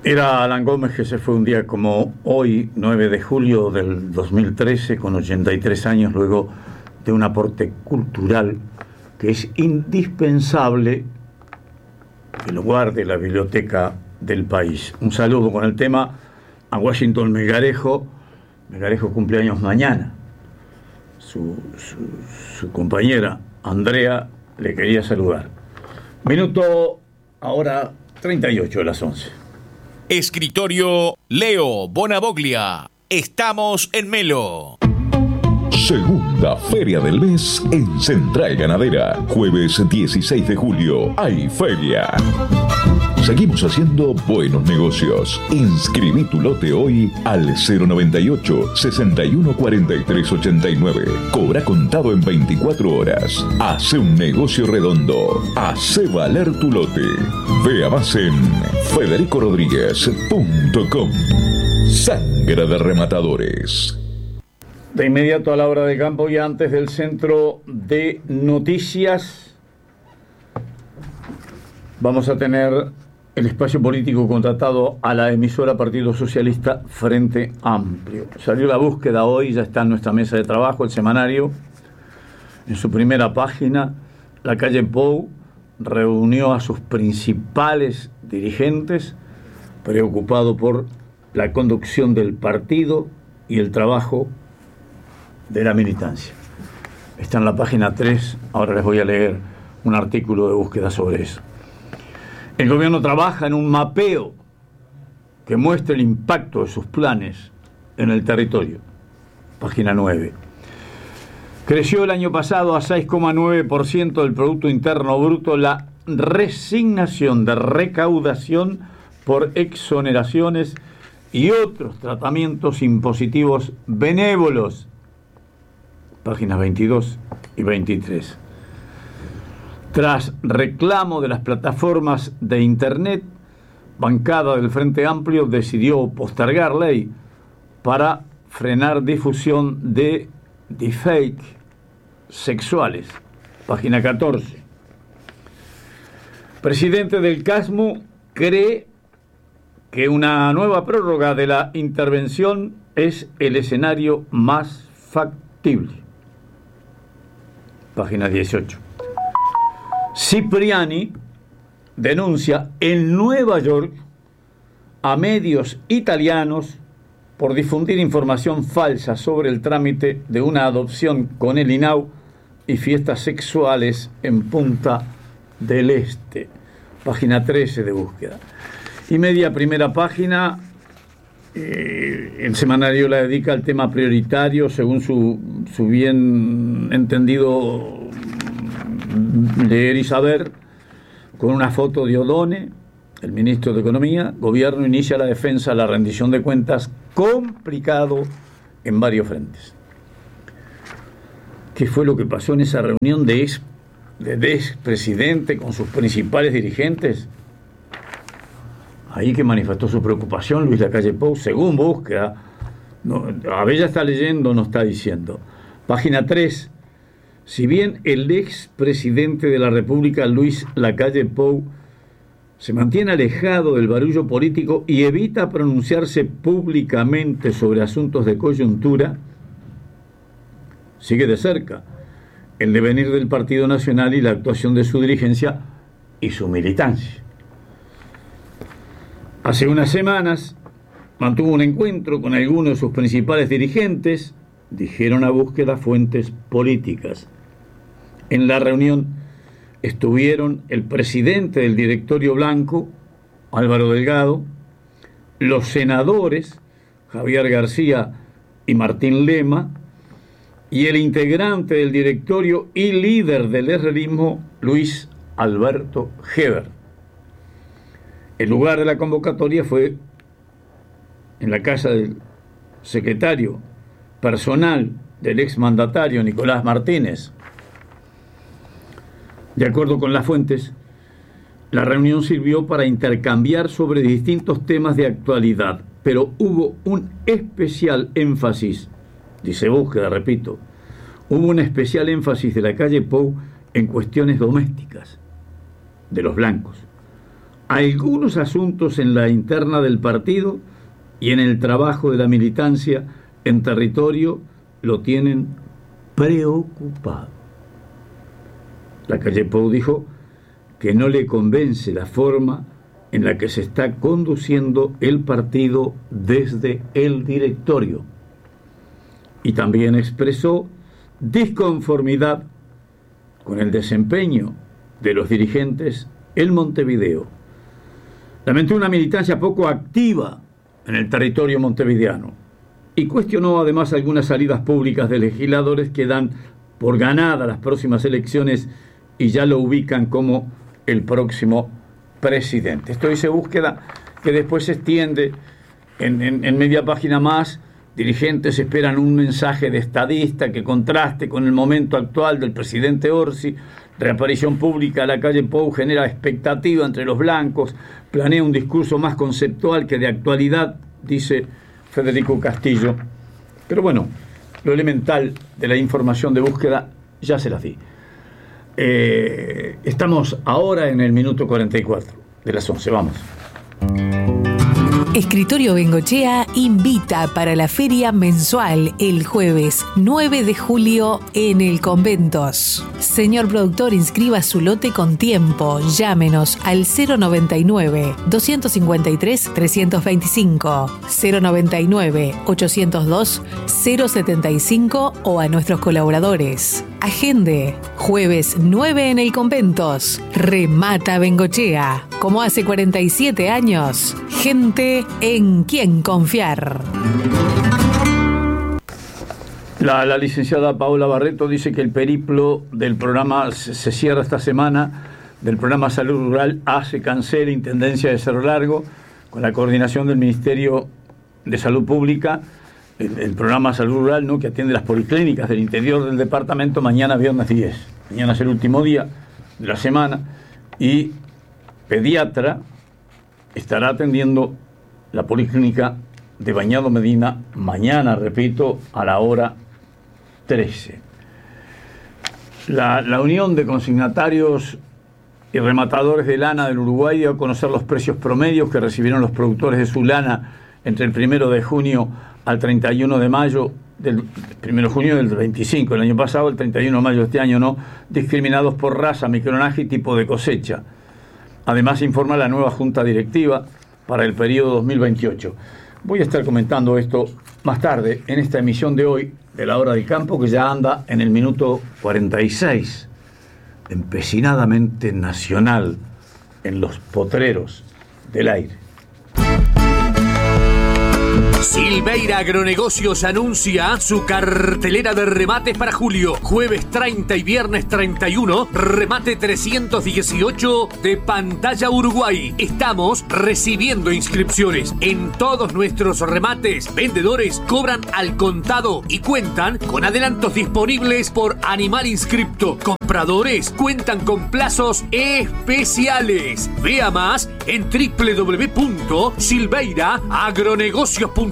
Era Alan Gómez, que se fue un día como hoy, 9 de julio del 2013, con 83 años, luego de un aporte cultural que es indispensable que lo guarde la biblioteca del país. Un saludo con el tema a Washington Melgarejo. Melgarejo cumpleaños mañana. Su compañera Andrea le quería saludar. Minuto ahora 38 de las 11. Escritorio Leo Bonavoglia. Estamos en Melo. Segunda feria del mes en Central Ganadera. Jueves 16 de julio hay feria. Seguimos haciendo buenos negocios. Inscribí tu lote hoy al 098 61 43 89. Cobra contado en 24 horas. Hace un negocio redondo. Hace valer tu lote. Vea más en federicorodríguez.com. Sangre de rematadores. De inmediato a la hora de campo y antes del centro de noticias, vamos a tener el espacio político contratado a la emisora Partido Socialista Frente Amplio. Salió la búsqueda hoy, ya está en nuestra mesa de trabajo, el semanario. En su primera página, la calle Pou reunió a sus principales dirigentes, preocupado por la conducción del partido y el trabajo de la militancia. Está en la página 3, ahora les voy a leer un artículo de búsqueda sobre eso. El gobierno trabaja en un mapeo que muestre el impacto de sus planes en el territorio. Página 9. Creció el año pasado a 6,9% del Producto Interno Bruto la resignación de recaudación por exoneraciones y otros tratamientos impositivos benévolos. Páginas 22 y 23. Tras reclamo de las plataformas de Internet, bancada del Frente Amplio decidió postergar ley para frenar difusión de deepfake sexuales. Página 14. Presidente del CASMU cree que una nueva prórroga de la intervención es el escenario más factible. Página 18. Cipriani denuncia en Nueva York a medios italianos por difundir información falsa sobre el trámite de una adopción con el INAU y fiestas sexuales en Punta del Este. Página 13 de búsqueda. Y media primera página, el semanario la dedica al tema prioritario según su bien entendido leer y saber, con una foto de Odone, el ministro de Economía. Gobierno inicia la defensa de la rendición de cuentas, complicado en varios frentes. ¿Qué fue lo que pasó en esa reunión de expresidente con sus principales dirigentes? Ahí que manifestó su preocupación Luis Lacalle Pou, según búsqueda. Abella está leyendo, no está diciendo. Página 3. Si bien el expresidente de la República, Luis Lacalle Pou, se mantiene alejado del barullo político y evita pronunciarse públicamente sobre asuntos de coyuntura, sigue de cerca el devenir del Partido Nacional y la actuación de su dirigencia y su militancia. Hace unas semanas mantuvo un encuentro con algunos de sus principales dirigentes, dijeron a búsqueda fuentes políticas. En la reunión estuvieron el presidente del directorio blanco, Álvaro Delgado, los senadores, Javier García y Martín Lema, y el integrante del directorio y líder del herrerismo, Luis Alberto Heber. El lugar de la convocatoria fue en la casa del secretario personal del exmandatario Nicolás Martínez. De acuerdo con las fuentes, la reunión sirvió para intercambiar sobre distintos temas de actualidad, pero hubo un especial énfasis, dice búsqueda, repito, hubo un especial énfasis de Lacalle Pou en cuestiones domésticas de los blancos, algunos asuntos en la interna del partido y en el trabajo de la militancia en territorio lo tienen preocupado. Lacalle Pou dijo que no le convence la forma en la que se está conduciendo el partido desde el directorio. Y también expresó disconformidad con el desempeño de los dirigentes en Montevideo. Lamentó una militancia poco activa en el territorio montevideano y cuestionó además algunas salidas públicas de legisladores que dan por ganadas las próximas elecciones y ya lo ubican como el próximo presidente. Esto dice Búsqueda, que después se extiende en media página más. Dirigentes esperan un mensaje de estadista que contraste con el momento actual del presidente Orsi. Reaparición pública de Lacalle Pou genera expectativa entre los blancos. Planea un discurso más conceptual que de actualidad, dice Federico Castillo. Pero bueno, lo elemental de la información de Búsqueda ya se las di. Estamos ahora en el minuto 44 de las 11. Vamos. Escritorio Bengochea invita para la feria mensual el jueves 9 de julio en el Conventos. Señor productor, inscriba su lote con tiempo. Llámenos al 099-253-325, 099-802-075 o a nuestros colaboradores. Agende, jueves 9 en el Conventos. Remata Bengochea. Como hace 47 años, gente en quien confiar. La licenciada Paola Barreto dice que el periplo del programa se cierra esta semana, del programa Salud Rural hace cancela Intendencia de Cerro Largo, con la coordinación del Ministerio de Salud Pública, el programa Salud Rural, ¿no?, que atiende las policlínicas del interior del departamento, mañana viernes 10. Mañana es el último día de la semana y pediatra estará atendiendo la policlínica de Bañado Medina mañana, repito, a la hora 13. La Unión de Consignatarios y Rematadores de Lana del Uruguay dio a conocer los precios promedios que recibieron los productores de su lana entre el 1 de junio al 31 de mayo, del 1 de junio del 25, el año pasado, el 31 de mayo de este año no, discriminados por raza, micronaje y tipo de cosecha. Además informa la nueva Junta Directiva para el periodo 2028. Voy a estar comentando esto más tarde en esta emisión de hoy de La Hora del Campo, que ya anda en el minuto 46, empecinadamente nacional en los potreros del aire. Silveira Agronegocios anuncia su cartelera de remates para julio. Jueves 30 y viernes 31, remate 318 de Pantalla Uruguay. Estamos recibiendo inscripciones. En todos nuestros remates, vendedores cobran al contado y cuentan con adelantos disponibles por animal inscripto. Compradores cuentan con plazos especiales. Vea más en www.silveiraagronegocios.com.uy.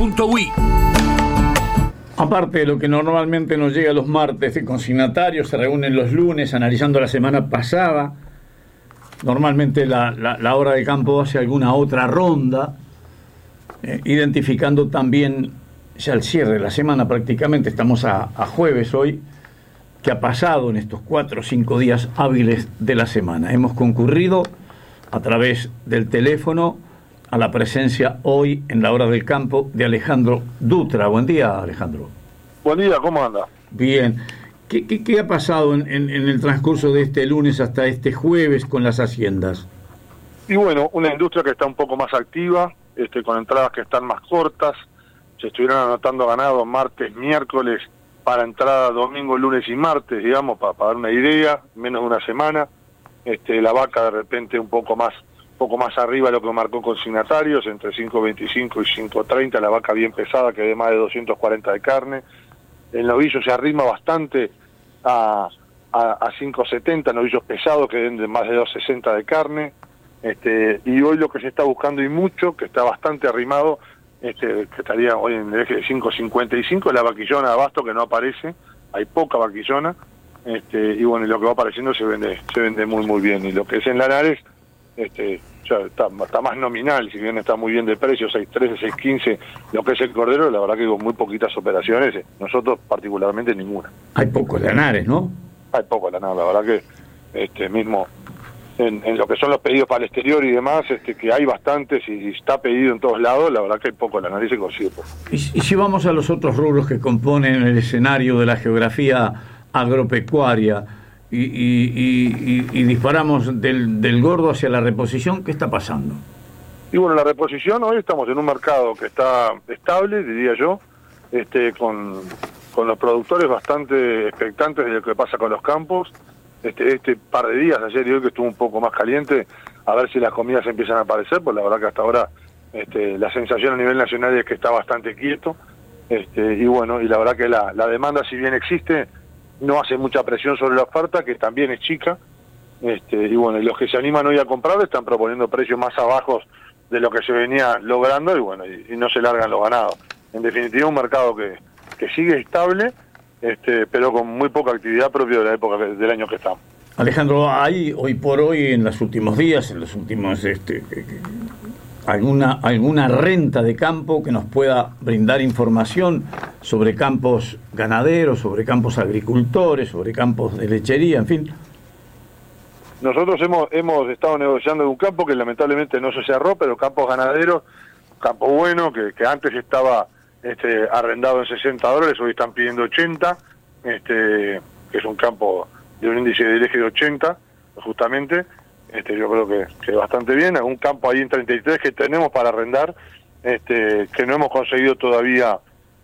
Aparte de lo que normalmente nos llega los martes de consignatarios, se reúnen los lunes analizando la semana pasada. Normalmente la Hora del Campo hace alguna otra ronda, identificando también ya el cierre de la semana. Prácticamente estamos a jueves hoy, que ha pasado en estos 4 o 5 días hábiles de la semana. Hemos concurrido a través del teléfono a la presencia hoy en La Hora del Campo de Alejandro Dutra. Buen día, Alejandro. Buen día, ¿cómo anda? Bien. ¿Qué ha pasado en el transcurso de este lunes hasta este jueves con las haciendas? Y bueno, una industria que está un poco más activa, con entradas que están más cortas. Se estuvieron anotando ganado martes, miércoles, para entrada domingo, lunes y martes, digamos, para dar una idea, menos de una semana. La vaca de repente un poco más arriba de lo que marcó consignatarios, entre 5.25 y 5.30, la vaca bien pesada, que de más de 240 de carne. El novillo se arrima bastante a 5.70, novillos pesados que den de más de 2.60 de carne. Y hoy lo que se está buscando y mucho, que está bastante arrimado, que estaría hoy en el eje de 5.55, la vaquillona de abasto, que no aparece, hay poca vaquillona, y bueno, y lo que va apareciendo se vende muy muy bien. Y lo que es en Lanares, ya está más nominal, si bien está muy bien de precio, 6.13, 6.15, lo que es el cordero, la verdad que con muy poquitas operaciones, nosotros particularmente ninguna. Hay pocos lanares, ¿no? Hay poco lana, la verdad que mismo en lo que son los pedidos para el exterior y demás, que hay bastantes y está pedido en todos lados, la verdad que hay poco lana y se consigue poco. Y si vamos a los otros rubros que componen el escenario de la geografía agropecuaria y disparamos del gordo hacia la reposición, ¿qué está pasando? Y bueno, la reposición, hoy estamos en un mercado que está estable, diría yo, con los productores bastante expectantes de lo que pasa con los campos. Este par de días, ayer y hoy, que estuvo un poco más caliente, a ver si las comidas empiezan a aparecer, pues la verdad que hasta ahora la sensación a nivel nacional es que está bastante quieto, y bueno, y la verdad que la demanda, si bien existe, no hace mucha presión sobre la oferta, que también es chica, y bueno, y los que se animan hoy a comprar están proponiendo precios más abajos de lo que se venía logrando, y bueno, y no se largan los ganados. En definitiva, un mercado que sigue estable, pero con muy poca actividad propia de la época del año que estamos. Alejandro, ¿hay hoy por hoy, en los últimos días, en los últimos alguna renta de campo que nos pueda brindar información sobre campos ganaderos, sobre campos agricultores, sobre campos de lechería, en fin? Nosotros hemos estado negociando en un campo que lamentablemente no se cerró, pero campos ganaderos, campo bueno, que antes estaba arrendado en $60, hoy están pidiendo 80, que es un campo de un índice de eje de 80, justamente. Yo creo que bastante bien. Algún campo ahí en 33 que tenemos para arrendar, que no hemos conseguido todavía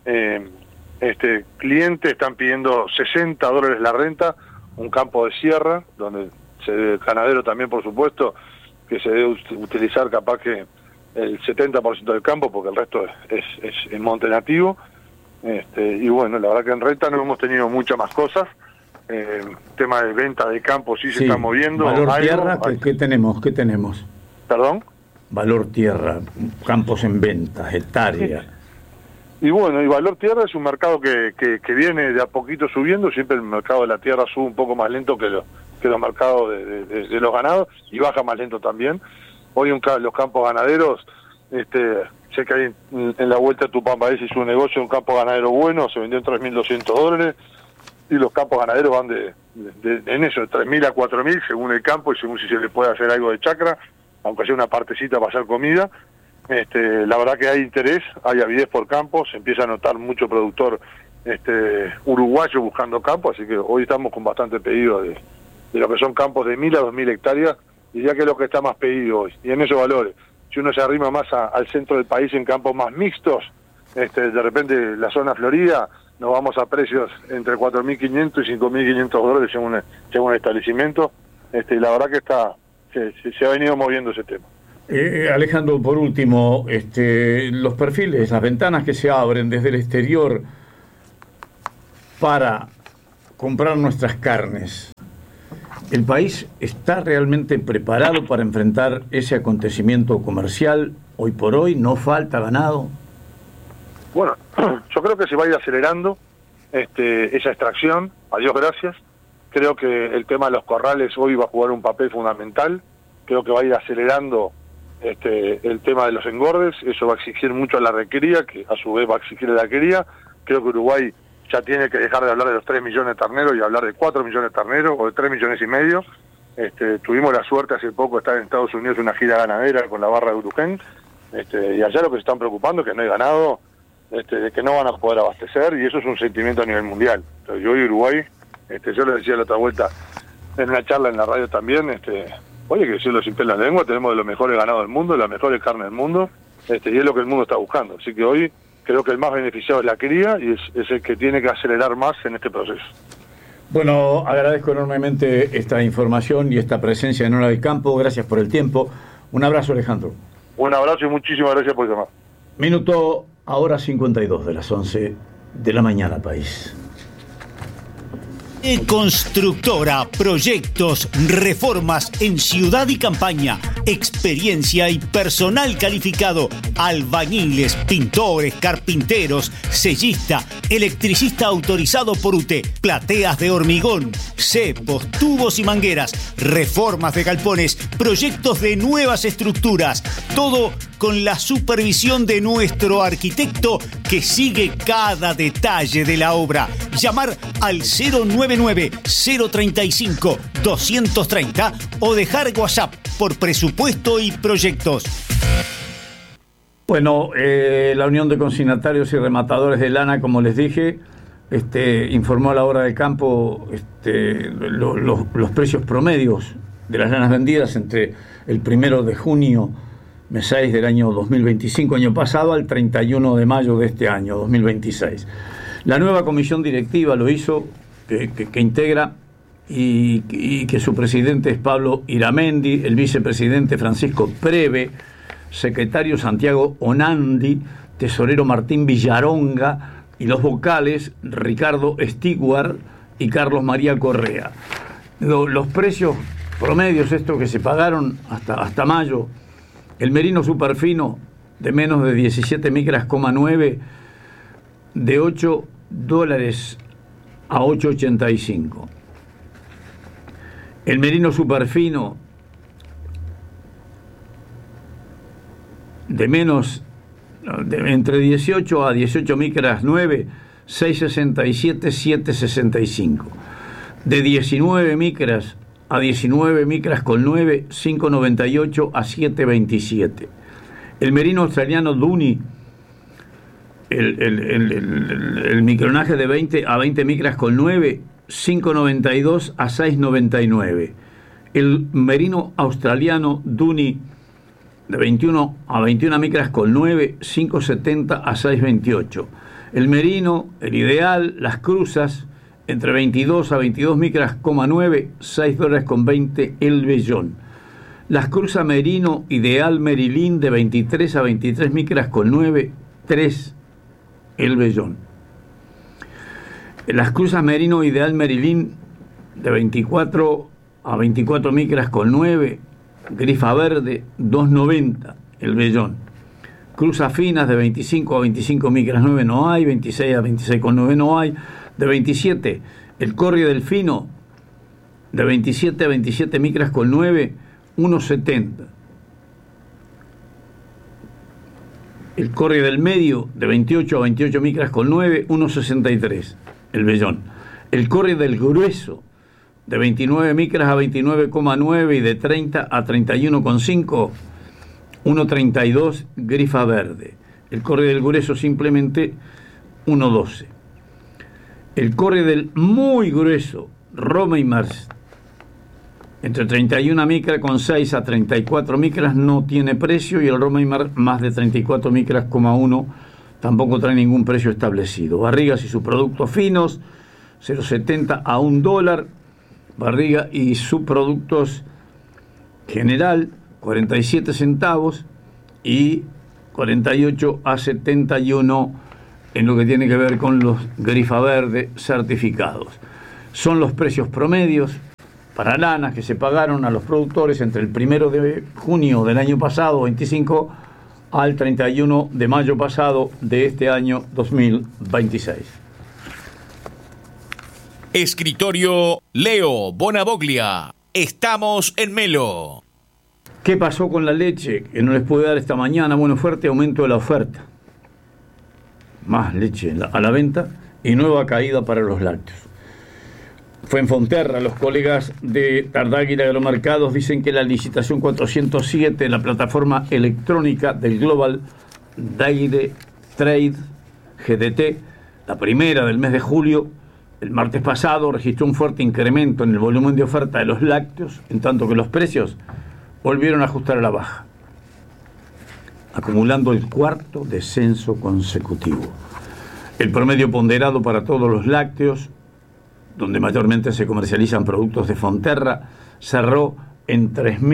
clientes, están pidiendo $60 la renta, un campo de sierra, donde el ganadero también, por supuesto, que se debe utilizar capaz que el 70% del campo, porque el resto es en monte nativo, y bueno, la verdad que en renta no hemos tenido muchas más cosas. Tema de venta de campo sí se está moviendo. ¿Valor tierra? ¿Qué tenemos? ¿Perdón? Valor tierra, campos en venta, hectáreas. Y bueno, y valor tierra es un mercado que viene de a poquito subiendo, siempre el mercado de la tierra sube un poco más lento que los mercados de los ganados, y baja más lento también. Hoy los campos ganaderos, sé que hay en la vuelta de Tupampa se hizo un negocio, un campo ganadero bueno, se vendió en $3.200, y los campos ganaderos van en eso, de 3.000 a 4.000, según el campo y según si se le puede hacer algo de chacra, aunque sea una partecita para hacer comida. La verdad que hay interés, hay avidez por campos, se empieza a notar mucho productor uruguayo buscando campo, así que hoy estamos con bastante pedido de lo que son campos de 1.000 a 2.000 hectáreas, diría que es lo que está más pedido hoy, y en esos valores. Si uno se arrima más al centro del país en campos más mixtos, de repente la zona Florida, nos vamos a precios entre $4.500 y $5.500 según el establecimiento, y la verdad que se ha venido moviendo ese tema. Alejandro, por último, los perfiles, las ventanas que se abren desde el exterior para comprar nuestras carnes, ¿el país está realmente preparado para enfrentar ese acontecimiento comercial? Hoy por hoy no falta ganado. Bueno, yo creo que se va a ir acelerando esa extracción, a Dios gracias. Creo que el tema de los corrales hoy va a jugar un papel fundamental. Creo que va a ir acelerando el tema de los engordes. Eso va a exigir mucho a la recría, que a su vez va a exigir a la cría. Creo que Uruguay ya tiene que dejar de hablar de los 3 millones de terneros y hablar de 4 millones de terneros o de 3 millones y medio. Tuvimos la suerte hace poco de estar en Estados Unidos en una gira ganadera con la barra de Uruguay, y allá lo que se están preocupando es que no hay ganado, de que no van a poder abastecer, y eso es un sentimiento a nivel mundial. Entonces, yo y Uruguay, yo le decía la otra vuelta en una charla en la radio también, oye, que decirlo sin pelo en la lengua, tenemos de los mejores ganados del mundo, la mejores carnes del mundo, y es lo que el mundo está buscando. Así que hoy creo que el más beneficiado es la cría, y es el que tiene que acelerar más en este proceso. Bueno, agradezco enormemente esta información y esta presencia en Hora del Campo. Gracias por el tiempo. Un abrazo, Alejandro. Un abrazo y muchísimas gracias por llamar. Minuto ahora 52 de las 11 de la mañana, país. Constructora, proyectos, reformas en ciudad y campaña, experiencia y personal calificado, albañiles, pintores, carpinteros, sellista, electricista autorizado por UTE, plateas de hormigón, cepos, tubos y mangueras, reformas de galpones, proyectos de nuevas estructuras, todo con la supervisión de nuestro arquitecto que sigue cada detalle de la obra. Llamar al 099-035-230 o dejar WhatsApp por presupuesto y proyectos. Bueno, la Unión de Consignatarios y Rematadores de Lana, como les dije, informó a la hora del campo los precios promedios de las lanas vendidas entre el 1 de junio, mes 6 del año 2025, año pasado, al 31 de mayo de este año, 2026. La nueva comisión directiva lo hizo, que integra, y que su presidente es Pablo Iramendi, el vicepresidente Francisco Preve, secretario Santiago Onandi, tesorero Martín Villaronga, y los vocales Ricardo Stiguar y Carlos María Correa. Los precios promedios, estos que se pagaron hasta mayo: el merino superfino de menos de 17 micras,9, de $8 a 8.85. El merino superfino entre 18 a 18 micras,9, 6.67, 7.65. De 19 micras a 19 micras,9, 5.98 a 7.27. El merino australiano Duni, el micronaje de 20 a 20 micras,9, 5.92 a 6.99. El merino australiano Duni de 21 a 21 micras,9, 5.70 a 6.28. El merino, el ideal, las cruzas, entre 22 a 22 micras,9, $6.20 el vellón. Las cruzas merino ideal Merilín de 23 a 23 micras,9, $3 el vellón. Las cruzas merino ideal Merilín de 24 a 24 micras,9, grifa verde, $2.90 el vellón. Cruzas finas de 25 a 25 micras,9 no hay, 26 a 26,9 no hay. De 27, el corri del fino, de 27 a 27 micras,9, $1.70. El corri del medio, de 28 a 28 micras,9, $1.63 el vellón. El corri del grueso, de 29 micras a 29,9 y de 30 a 31,5, $1.32 grifa verde. El corri del grueso simplemente $1.12. El corri del muy grueso, Roma y Mars, entre 31 micras con 6 a 34 micras no tiene precio, y el Roma y Mars más de 34 micras,1 tampoco trae ningún precio establecido. Barrigas y sus productos finos, 0.70 a $1. Barriga y subproductos general, 47 centavos y 48 a 71 en lo que tiene que ver con los grifa verde certificados. Son los precios promedios para lanas que se pagaron a los productores entre el 1 de junio del año pasado, 25, al 31 de mayo pasado de este año 2026. Escritorio Leo Bonavoglia. Estamos en Melo. ¿Qué pasó con la leche que no les pude dar esta mañana? Bueno, fuerte aumento de la oferta. Más leche a la venta y nueva caída para los lácteos. Fue en Fonterra, los colegas de Tardáguila Agromercados dicen que la licitación 407, la plataforma electrónica del Global Dairy Trade, GDT, la primera del mes de julio, el martes pasado registró un fuerte incremento en el volumen de oferta de los lácteos, en tanto que los precios volvieron a ajustar a la baja, acumulando el cuarto descenso consecutivo. El promedio ponderado para todos los lácteos, donde mayormente se comercializan productos de Fonterra, cerró en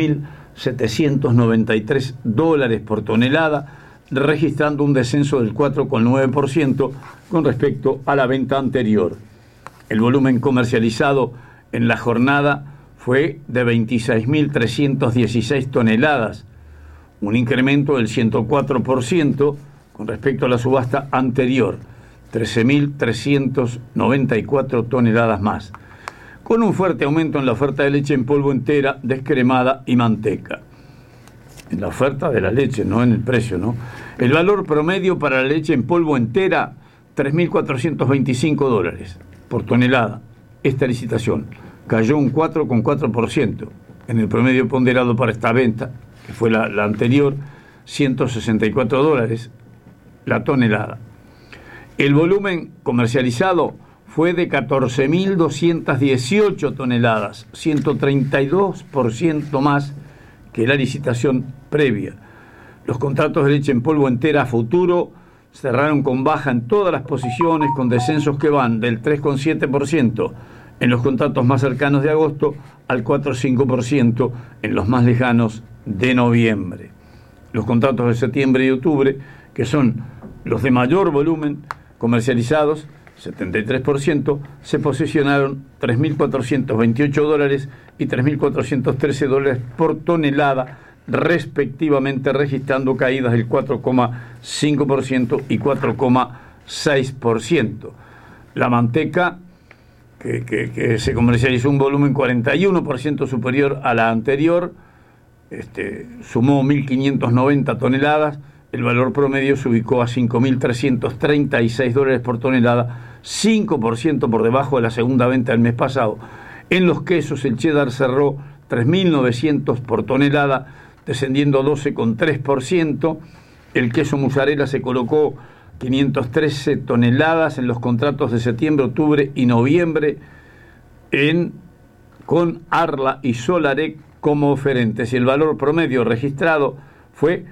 $3.793 por tonelada, registrando un descenso del 4,9% con respecto a la venta anterior. El volumen comercializado en la jornada fue de 26.316 toneladas, un incremento del 104% con respecto a la subasta anterior, 13.394 toneladas más, con un fuerte aumento en la oferta de leche en polvo entera, descremada y manteca. En la oferta de la leche, no en el precio, ¿no? El valor promedio para la leche en polvo entera, $3.425 por tonelada. Esta licitación cayó un 4,4%. En el promedio ponderado para esta venta, que fue la anterior, $164 la tonelada. El volumen comercializado fue de 14.218 toneladas, 132% más que la licitación previa. Los contratos de leche en polvo entera a futuro cerraron con baja en todas las posiciones, con descensos que van del 3,7% en los contratos más cercanos de agosto al 4,5% en los más lejanos de noviembre. Los contratos de septiembre y octubre, que son los de mayor volumen comercializados, 73%, se posicionaron $3.428 y $3.413 por tonelada, respectivamente, registrando caídas del 4,5% y 4,6%. La manteca, que se comercializó un volumen 41% superior a la anterior, sumó 1.590 toneladas, el valor promedio se ubicó a $5.336 por tonelada, 5% por debajo de la segunda venta del mes pasado. En los quesos, el cheddar cerró 3.900 por tonelada, descendiendo 12,3%. El queso mozzarella se colocó 513 toneladas en los contratos de septiembre, octubre y noviembre, con Arla y Solarec como oferentes. Y el valor promedio registrado fue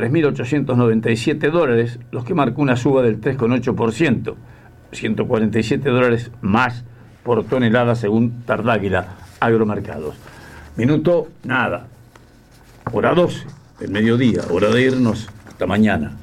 $3.897, los que marcó una suba del 3,8%, $147 más por tonelada según Tardáguila Agromercados. Minuto nada, hora 12 del mediodía, hora de irnos. Hasta mañana.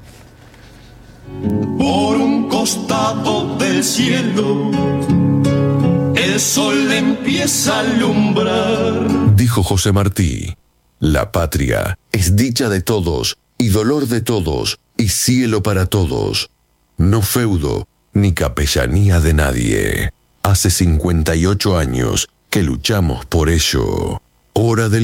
Por un costado del cielo, el sol empieza a alumbrar. Dijo José Martí: la patria es dicha de todos y dolor de todos y cielo para todos. No feudo ni capellanía de nadie. Hace 58 años que luchamos por ello. Hora del